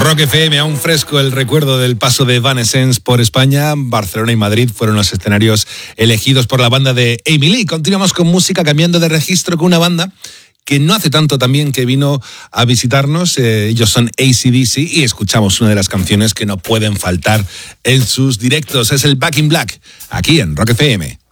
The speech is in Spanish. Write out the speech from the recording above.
Rock FM, aún fresco el recuerdo del paso de Evanescence por España. Barcelona y Madrid fueron los escenarios elegidos por la banda de Amy Lee. Continuamos con música, cambiando de registro con una banda que no hace tanto también que vino a visitarnos. Ellos son AC/DC y escuchamos una de las canciones que no pueden faltar en sus directos. Es el Back in Black, aquí en Rock FM.